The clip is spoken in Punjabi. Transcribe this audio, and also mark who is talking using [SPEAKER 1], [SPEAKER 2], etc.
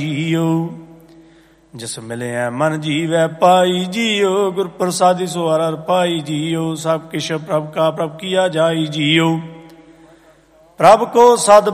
[SPEAKER 1] ਜੀਓ। ਜਿਸ ਮਿਲਿਆ ਮਨ ਜੀਵੈ ਪਾਈ ਜੀਓ। ਗੁਰ ਪ੍ਰਸਾਦੀ ਸੋ ਹਰਿ ਹਰਿ ਪਾਈ ਜੀਓ। ਸਭ ਕਿਛ ਪ੍ਰਭ ਕਾ ਪ੍ਰਭ ਕੀਆ ਜਾਈ ਜੀਓ। ਪ੍ਰਭ ਕੋ ਸਦ